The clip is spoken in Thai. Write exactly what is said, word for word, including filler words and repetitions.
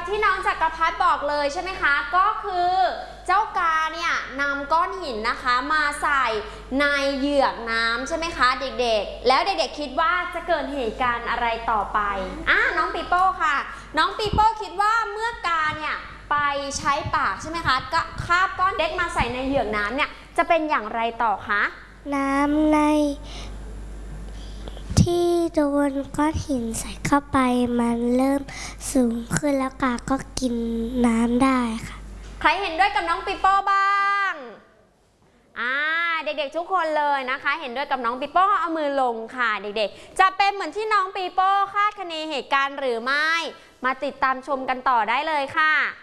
กับที่น้องจักรพัฒน์บอกเลยใช่ไหมคะก็คือเจ้ากาเนี่ยนำก้อนหินนะคะมาใส่ในเหยือกน้ำใช่ไหมคะเด็กๆแล้วเด็กๆคิดว่าจะเกิดเหตุการณ์อะไรต่อไปอ่ะน้องปีโป้ค่ะน้องปีโป้คิดว่าเมื่อกาเนี่ยไปใช้ปากใช่ไหมคะก็คาบก้อนเล็กมาใส่ในเหยือกน้ำเนี่ยจะเป็นอย่างไรต่อคะน้ำในที่โดนก้อนหินใส่เข้าไปมันเริ่มสูงขึ้นแล้วกาก็กินน้ำได้ค่ะใครเห็นด้วยกับน้องปีโป้บ้างอ่าเด็กๆทุกคนเลยนะคะเห็นด้วยกับน้องปีโป้เอามือลงค่ะเด็กๆจะเป็นเหมือนที่น้องปีโป้คาดคะเนเหตุการณ์หรือไม่มาติดตามชมกันต่อได้เลยค่ะ